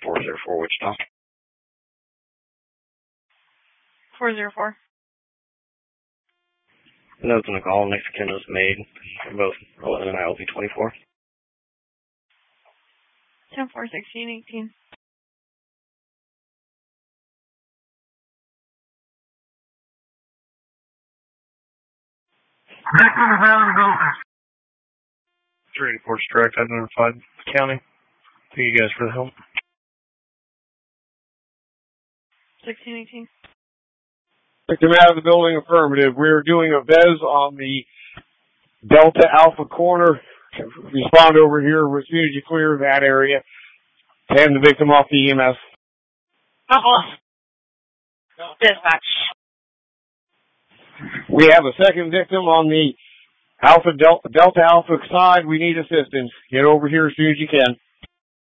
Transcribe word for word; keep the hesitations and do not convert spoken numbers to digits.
four zero four Wichita. four zero four. Notes on the call. Next of kin was made. We're both rolling in I L P twenty-four. ten four sixteen eighteen. three eighty-four direct identified county. Thank you guys for the help. sixteen eighteen. Victim out of the building, affirmative. We're doing a V E Z on the Delta Alpha corner. Respond over here as soon as you clear that area. Hand the victim off the E M S. Dispatch. We have a second victim on the Alpha Delta, Delta Alpha side. We need assistance. Get over here as soon as you can.